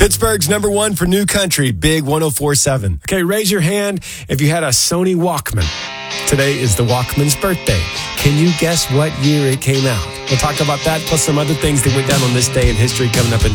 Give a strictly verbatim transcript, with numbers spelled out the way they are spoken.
Pittsburgh's number one for new country, Big one oh four point seven. Okay, raise your hand if you had a Sony Walkman. Today is the Walkman's birthday. Can you guess what year it came out? We'll talk about that plus some other things that went down on this day in history coming up in